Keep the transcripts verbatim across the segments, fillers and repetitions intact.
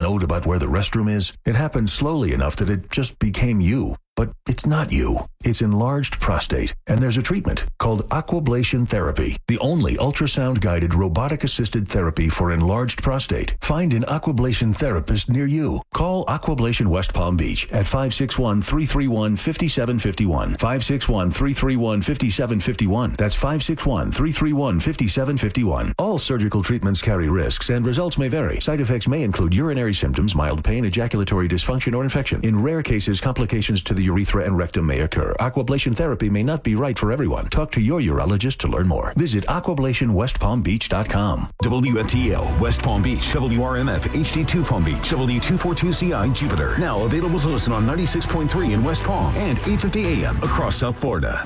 note about where the restroom is? It happened slowly enough that it just became you. But it's not you. It's enlarged prostate, and there's a treatment called Aquablation Therapy, the only ultrasound-guided robotic-assisted therapy for enlarged prostate. Find an Aquablation therapist near you. Call Aquablation West Palm Beach at five six one, three three one, five seven five one, five six one, three three one, five seven five one. That's five six one, three three one, five seven five one. All surgical treatments carry risks, and results may vary. Side effects may include urinary symptoms, mild pain, ejaculatory dysfunction, or infection. In rare cases, complications to the urethra and rectum may occur. Aquablation therapy may not be right for everyone. Talk to your urologist to learn more. Visit aquablation west palm beach dot com. W F T L West Palm Beach, W R M F H D two Palm Beach, W two forty-two C I Jupiter. Now available to listen on ninety-six point three in West Palm and eight fifty A M across South Florida.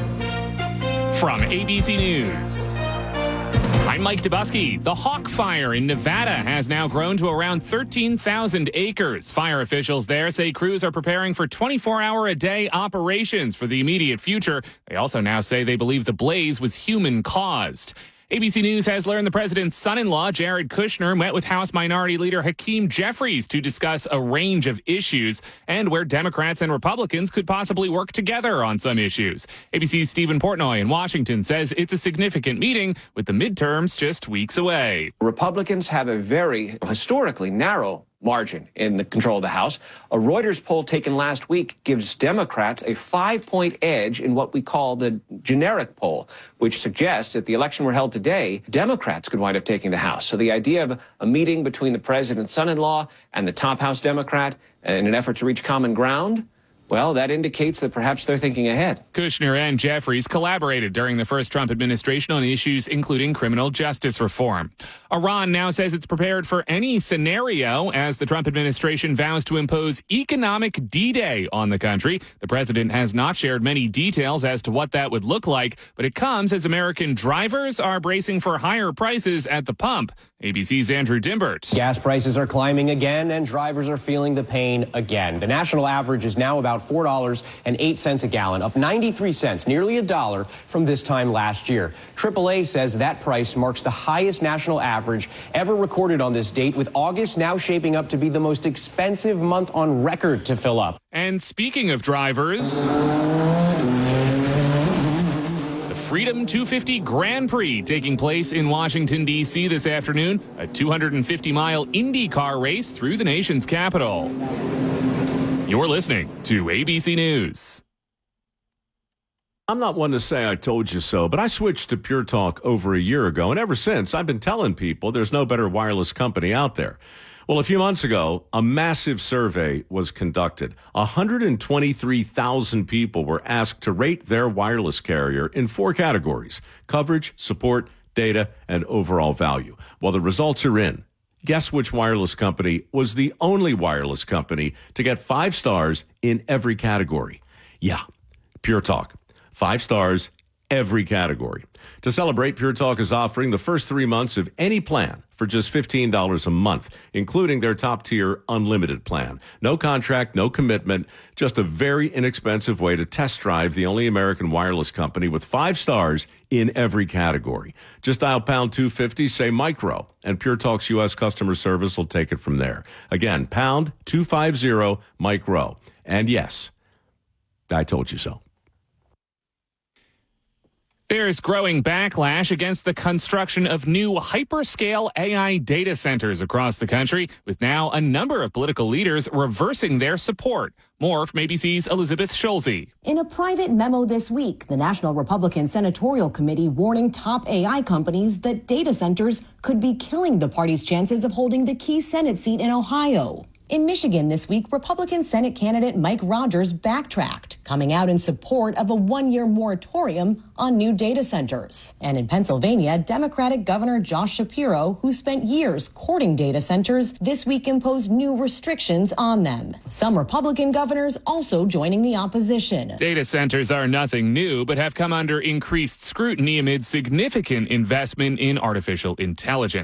From A B C News, I'm Mike Dubusky. The Hawk Fire in Nevada has now grown to around thirteen thousand acres. Fire officials there say crews are preparing for twenty-four hour a day operations for the immediate future. They also now say they believe the blaze was human caused. A B C News has learned the president's son-in-law, Jared Kushner, met with House Minority Leader Hakeem Jeffries to discuss a range of issues and where Democrats and Republicans could possibly work together on some issues. A B C's Stephen Portnoy in Washington says it's a significant meeting with the midterms just weeks away. Republicans have a very historically narrow margin in the control of the House. A Reuters poll taken last week gives Democrats a five-point edge in what we call the generic poll, which suggests if the election were held today, Democrats could wind up taking the House. So the idea of a meeting between the president's son-in-law and the top House Democrat in an effort to reach common ground, well, that indicates that perhaps they're thinking ahead. Kushner and Jeffries collaborated during the first Trump administration on issues including criminal justice reform. Iran now says it's prepared for any scenario as the Trump administration vows to impose economic D-Day on the country. The president has not shared many details as to what that would look like, but it comes as American drivers are bracing for higher prices at the pump. A B C's Andrew Dimbert. Gas prices are climbing again, and drivers are feeling the pain again. The national average is now about four dollars and eight cents a gallon, up ninety-three cents, nearly a dollar from this time last year. triple A says that price marks the highest national average ever recorded on this date, with August now shaping up to be the most expensive month on record to fill up. And speaking of drivers, Freedom two fifty Grand Prix taking place in Washington, D C this afternoon, a two hundred fifty mile IndyCar race through the nation's capital. You're listening to A B C News. I'm not one to say I told you so, but I switched to Pure Talk over a year ago, and ever since, I've been telling people there's no better wireless company out there. Well, a few months ago, a massive survey was conducted. one hundred twenty-three thousand people were asked to rate their wireless carrier in four categories: coverage, support, data, and overall value. Well, the results are in. Guess which wireless company was the only wireless company to get five stars in every category? Yeah, Pure Talk. Five stars, every category. To celebrate, Pure Talk is offering the first three months of any plan for just fifteen dollars a month, including their top-tier unlimited plan. No contract, no commitment, just a very inexpensive way to test drive the only American wireless company with five stars in every category. Just dial pound two fifty, say micro, and Pure Talk's U S customer service will take it from there. Again, pound two fifty, micro. And yes, I told you so. There's growing backlash against the construction of new hyperscale A I data centers across the country, with now a number of political leaders reversing their support. More from A B C's Elizabeth Schulze. In a private memo this week, the National Republican Senatorial Committee warning top A I companies that data centers could be killing the party's chances of holding the key Senate seat in Ohio. In Michigan this week, Republican Senate candidate Mike Rogers backtracked, coming out in support of a one-year moratorium on new data centers. And in Pennsylvania, Democratic Governor Josh Shapiro, who spent years courting data centers, this week imposed new restrictions on them. Some Republican governors also joining the opposition. Data centers are nothing new, but have come under increased scrutiny amid significant investment in artificial intelligence.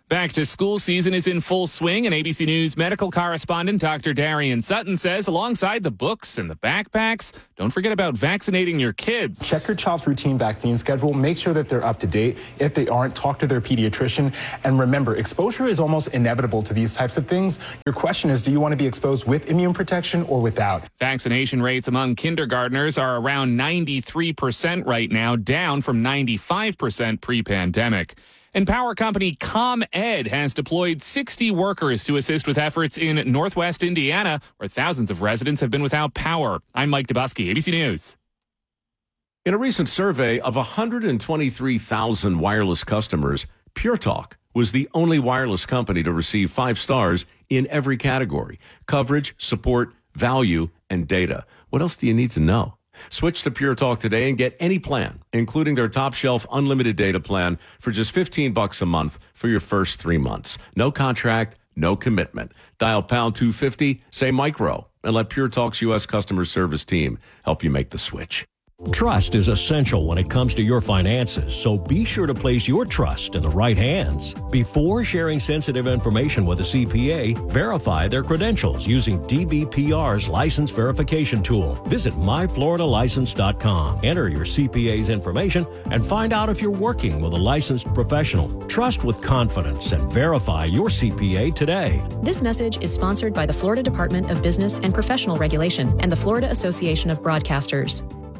Back to school season is in full swing, and A B C News medical correspondent Doctor Darian Sutton says alongside the books and the backpacks, don't forget about vaccinating your kids. Check your child's routine vaccine schedule. Make sure that they're up to date. If they aren't, talk to their pediatrician. And remember, exposure is almost inevitable to these types of things. Your question is, do you want to be exposed with immune protection or without? Vaccination rates among kindergartners are around ninety-three percent right now, down from ninety-five percent pre-pandemic. And power company ComEd has deployed sixty workers to assist with efforts in Northwest Indiana, where thousands of residents have been without power. I'm Mike Dubusky, A B C News. In a recent survey of one hundred twenty-three thousand wireless customers, Pure Talk was the only wireless company to receive five stars in every category: coverage, support, value, and data. What else do you need to know? Switch to Pure Talk today and get any plan, including their top shelf unlimited data plan, for just fifteen bucks a month for your first three months. No contract, no commitment. Dial pound two fifty, say micro, and let Pure Talk's U S customer service team help you make the switch. Trust is essential when it comes to your finances, so be sure to place your trust in the right hands. Before sharing sensitive information with a C P A, verify their credentials using D B P R's license verification tool. Visit my florida license dot com. Enter your C P A's information and find out if you're working with a licensed professional. Trust with confidence and verify your C P A today. This message is sponsored by the Florida Department of Business and Professional Regulation and the Florida Association of Broadcasters.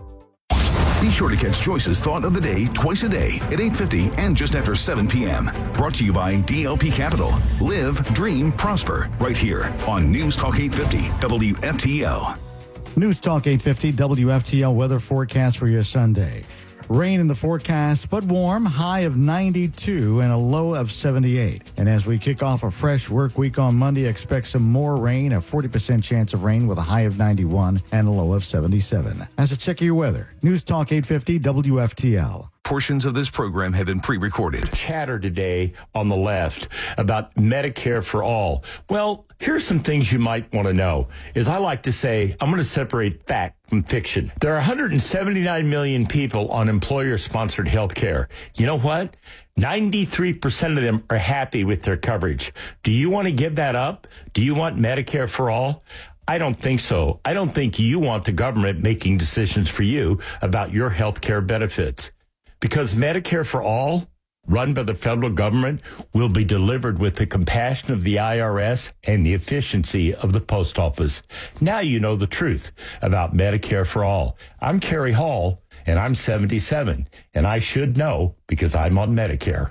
Be sure to catch Joyce's Thought of the Day twice a day at eight fifty and just after seven p.m. Brought to you by D L P Capital. Live, dream, prosper. Right here on News Talk eight fifty W F T L. News Talk eight fifty W F T L weather forecast for your Sunday. Rain in the forecast, but warm, high of ninety-two and a low of seventy-eight. And as we kick off a fresh work week on Monday, expect some more rain, a forty percent chance of rain with a high of ninety-one and a low of seventy-seven. As a check of your weather, News Talk eight fifty W F T L. Portions of this program have been pre-recorded. Chatter today on the left about Medicare for all. Well, here's some things you might want to know. As I like to say, I'm going to separate fact from fiction. There are one hundred seventy-nine million people on employer-sponsored health care. You know what? ninety-three percent of them are happy with their coverage. Do you want to give that up? Do you want Medicare for all? I don't think so. I don't think you want the government making decisions for you about your health care benefits. Because Medicare for all, run by the federal government, will be delivered with the compassion of the I R S and the efficiency of the post office. Now you know the truth about Medicare for all. I'm Kerry Hall, and I'm seventy-seven, and I should know because I'm on Medicare.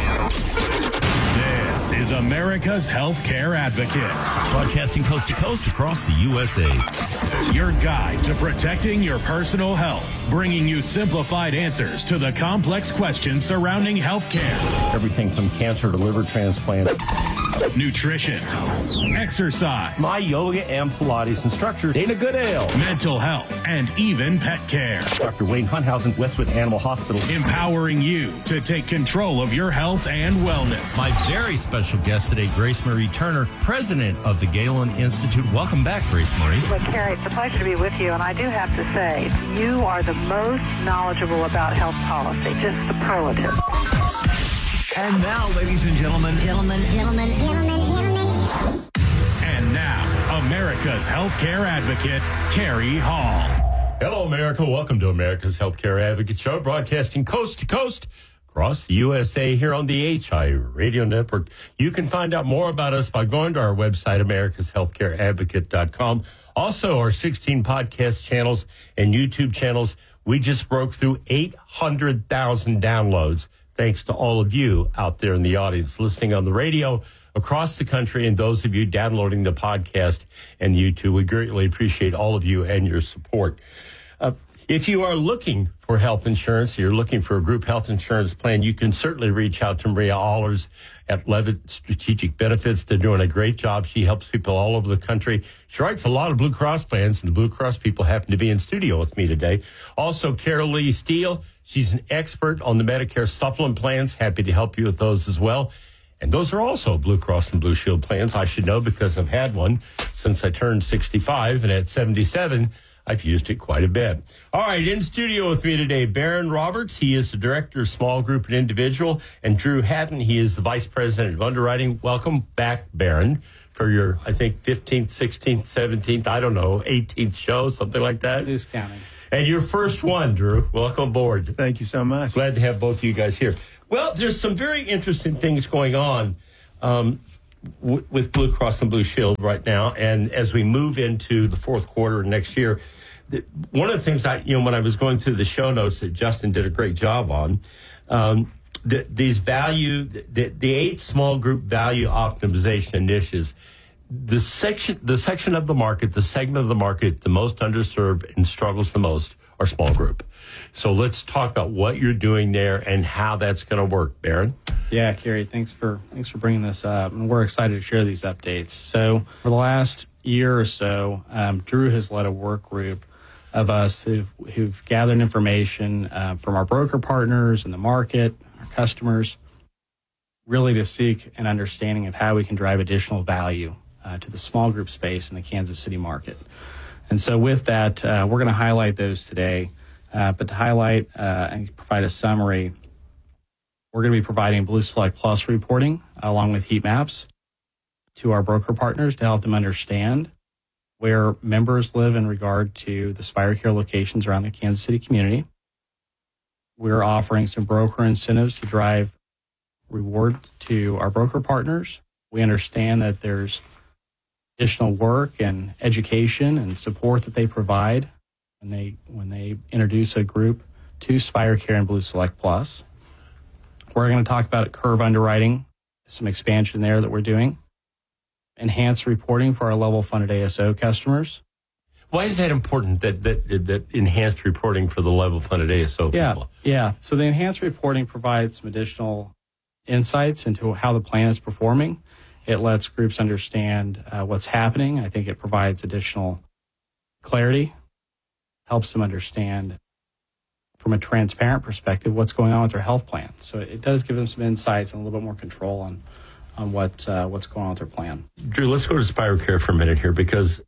This is America's Healthcare Advocate. Broadcasting coast to coast across the U S A. Your guide to protecting your personal health, bringing you simplified answers to the complex questions surrounding healthcare. Everything from cancer to liver transplant. Nutrition, exercise, my yoga and Pilates instructor, Dana Goodale, mental health, and even pet care. Doctor Wayne Hunthausen, Westwood Animal Hospital. Empowering you to take control of your health and wellness. My very special guest today, Grace Marie Turner, president of the Galen Institute. Welcome back, Grace Marie. Well, Kerry, it's a pleasure to be with you, and I do have to say, you are the most knowledgeable about health policy, just superlative. And now, ladies and gentlemen, gentlemen, gentlemen, gentlemen, gentlemen. And now, America's healthcare advocate, Kerry Hall. Hello, America. Welcome to America's Healthcare Advocate Show, broadcasting coast to coast across the U S A here on the H I Radio Network. You can find out more about us by going to our website, americas healthcare advocate dot com. Also, our sixteen podcast channels and YouTube channels. We just broke through eight hundred thousand downloads. Thanks to all of you out there in the audience listening on the radio across the country and those of you downloading the podcast and YouTube. We greatly appreciate all of you and your support. Uh, if you are looking for health insurance, you're looking for a group health insurance plan, you can certainly reach out to Maria Allers at Levitt Strategic Benefits. They're doing a great job. She helps people all over the country. She writes a lot of Blue Cross plans, and the Blue Cross people happen to be in studio with me today. Also, Carol Lee Steele. She's an expert on the Medicare supplement plans. Happy to help you with those as well. And those are also Blue Cross and Blue Shield plans. I should know because I've had one since I turned sixty-five. And at seventy-seven, I've used it quite a bit. All right, in studio with me today, Baron Roberts. He is the director of small group and individual, and Drew Hatton. He is the vice president of underwriting. Welcome back, Baron, for your, I think, fifteenth, sixteenth, seventeenth, I don't know, eighteenth show, something like that. Who's counting? And your first one, Drew. Welcome aboard. Thank you so much. Glad to have both of you guys here. Well, there's some very interesting things going on um, w- with Blue Cross and Blue Shield right now, and as we move into the fourth quarter of next year, the, one of the things I, you know, when I was going through the show notes that Justin did a great job on, um, the, these value, the, the eight small group value optimization initiatives, the section, the section of the market, the segment of the market, the most underserved and struggles the most are small group. So let's talk about what you're doing there and how that's going to work, Baron. Yeah, Kerry, thanks for thanks for bringing this up, and we're excited to share these updates. So for the last year or so, um, Drew has led a work group of us who've, who've gathered information uh, from our broker partners in the market, our customers, really to seek an understanding of how we can drive additional value uh, to the small group space in the Kansas City market. And so with that, uh, we're going to highlight those today. Uh, but to highlight uh, and provide a summary, we're going to be providing Blue Select Plus reporting uh, along with heat maps to our broker partners to help them understand where members live in regard to the SpiroCare locations around the Kansas City community. We're offering some broker incentives to drive reward to our broker partners. We understand that there's additional work and education and support that they provide when they when they introduce a group to SpiroCare and Blue Select Plus. We're going to talk about curve underwriting, some expansion there that we're doing. Enhanced reporting for our level funded A S O customers. Why is that important, that that, that enhanced reporting for the level funded A S O yeah, people? Yeah. So the enhanced reporting provides some additional insights into how the plan is performing. It lets groups understand uh, what's happening. I think it provides additional clarity, helps them understand from a transparent perspective what's going on with their health plan. So it does give them some insights and a little bit more control on on what uh, what's going on with their plan. Drew, let's go to SpiroCare for a minute here, because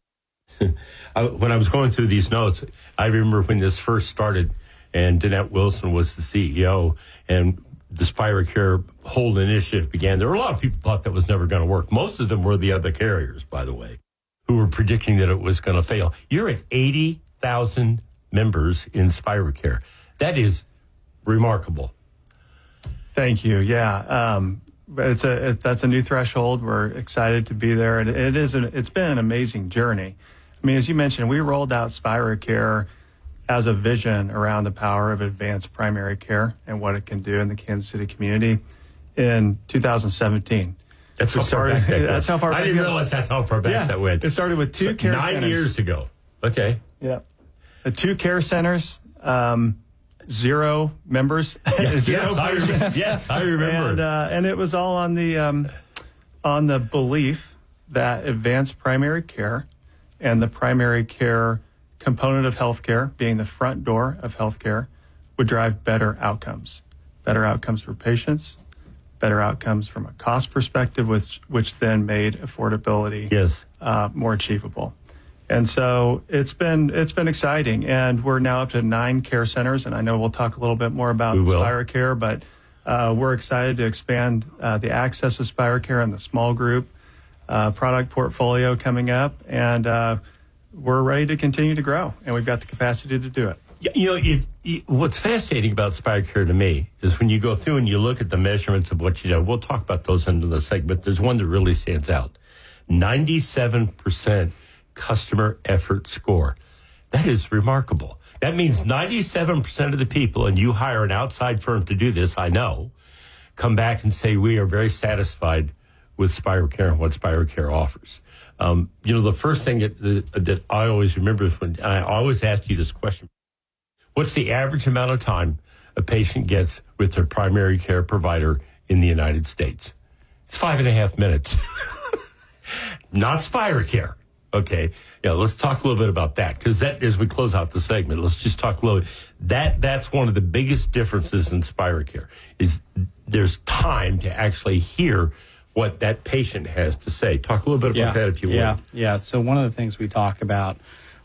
I, when I was going through these notes, I remember when this first started and Danette Wilson was the C E O and the SpiroCare whole initiative began. There were a lot of people thought that was never going to work. Most of them were the other carriers, by the way, who were predicting that it was going to fail. You're at eighty thousand members in SpiroCare. That is remarkable. Thank you. Yeah. Um, it's a, it, that's a new threshold. We're excited to be there. And it is, an, it's been an amazing journey. I mean, as you mentioned, we rolled out SpiroCare as a vision around the power of advanced primary care and what it can do in the Kansas City community in two thousand seventeen. That's how far back that That's how far back I didn't realize that's how far back yeah. that went. It started with two so care nine centers. Nine years ago. Okay. Yeah. The two care centers, um, zero members. Yeah, zero yes, I remember, yes, I remember. And, uh, and it was all on the um, on the belief that advanced primary care and the primary care component of healthcare, being the front door of healthcare, would drive better outcomes. Better outcomes for patients, better outcomes from a cost perspective, which which then made affordability yes. uh, more achievable. And so it's been it's been exciting, and we're now up to nine care centers. And I know we'll talk a little bit more about SpiroCare, but uh, we're excited to expand uh, the access to SpiroCare and the small group uh, product portfolio coming up, and uh, we're ready to continue to grow, and we've got the capacity to do it. You know, it, it, what's fascinating about SpiroCare to me is when you go through and you look at the measurements of what you do. We'll talk about those in the segment. There's one that really stands out: ninety-seven percent customer effort score. That is remarkable. That means ninety-seven percent of the people, and you hire an outside firm to do this, I know, come back and say, we are very satisfied with SpiroCare and what SpiroCare offers. Um, you know, the first thing that, that, that I always remember is when I always ask you this question: what's the average amount of time a patient gets with their primary care provider in the United States? It's five and a half minutes. Not SpiroCare. Okay. Yeah, let's talk a little bit about that, because that, as we close out the segment, let's just talk a little. That that's one of the biggest differences in SpiroCare is there's time to actually hear what that patient has to say. Talk a little bit about yeah, that, if you will. Yeah, yeah. So one of the things we talk about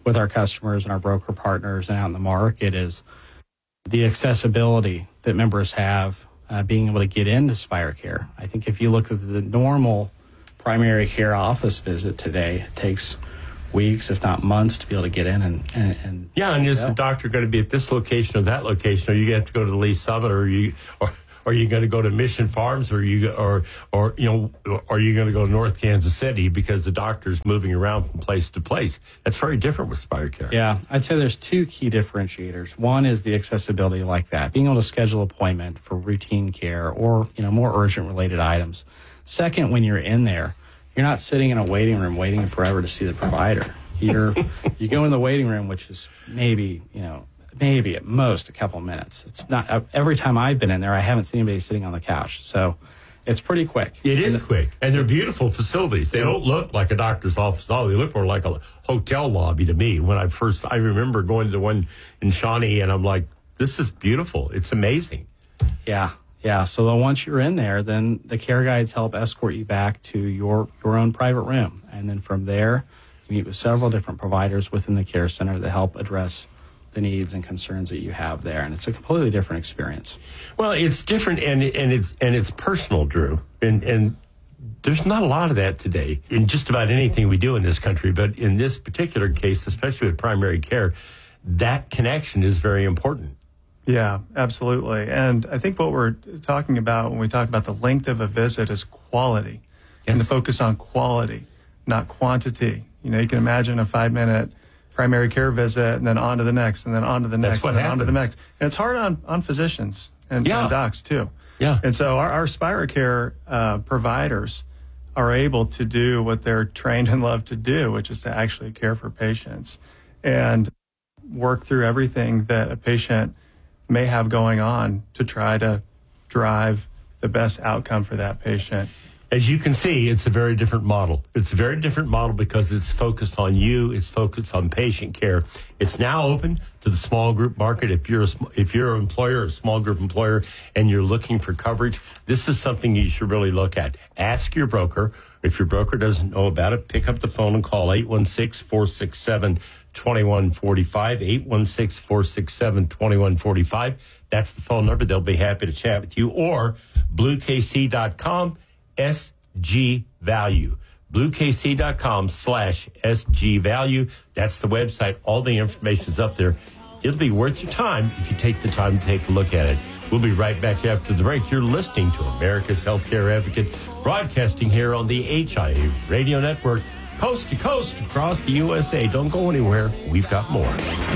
with our customers and our broker partners and out in the market is the accessibility that members have, uh, being able to get into SpireCare. I think if you look at the normal primary care office visit today, it takes weeks, if not months, to be able to get in and, and, and yeah. And is go. the doctor going to be at this location or that location? Or you have to go to the Lee Summit, or you, or, or are you going to go to Mission Farms, or you, or, or you know, or are you going to go to North Kansas City because the doctor's moving around from place to place? That's very different with SpireCare. Yeah, I'd say there's two key differentiators. One is the accessibility, like that, being able to schedule an appointment for routine care or you know more urgent related items. Second, when you're in there, you're not sitting in a waiting room waiting forever to see the provider. You're you go in the waiting room, which is maybe you know maybe at most a couple of minutes. It's not every time I've been in there, I haven't seen anybody sitting on the couch. So it's pretty quick. It is and quick, and they're beautiful facilities. They don't look like a doctor's office at all. They look more like a hotel lobby to me. When I first, I remember going to the one in Shawnee, and I'm like, this is beautiful. It's amazing. Yeah. Yeah, so then once you're in there, then the care guides help escort you back to your, your own private room. And then from there, you meet with several different providers within the care center that help address the needs and concerns that you have there. And it's a completely different experience. Well, it's different, and and it's and it's personal, Drew. And and there's not a lot of that today in just about anything we do in this country. But in this particular case, especially with primary care, that connection is very important. Yeah, absolutely. And I think what we're talking about when we talk about the length of a visit is quality. Yes. And the focus on quality, not quantity. You know, you can imagine a five-minute primary care visit and then on to the next and then on to the next That's what and then on to the happens. next. And it's hard on, on physicians and, Yeah. and docs, too. Yeah. And so our, our SpireCare uh, providers are able to do what they're trained and love to do, which is to actually care for patients and work through everything that a patient may have going on to try to drive the best outcome for that patient. As you can see, it's a very different model. It's a very different model because it's focused on you. It's focused on patient care. It's now open to the small group market. If you're a, sm- if you're an employer, a small group employer, and you're looking for coverage, this is something you should really look at. Ask your broker. If your broker doesn't know about it, pick up the phone and call eight one six, four six seven, two one four five, eight one six, four six seven, two one four five. That's the phone number. They'll be happy to chat with you. Or blue k c dot com, S G Value. blue k c dot com slash S G Value. That's the website. All the information's up there. It'll be worth your time if you take the time to take a look at it. We'll be right back after the break. You're listening to America's Healthcare Advocate, broadcasting here on the H I A Radio Network, coast to coast across the U S A. Don't go anywhere. We've got more.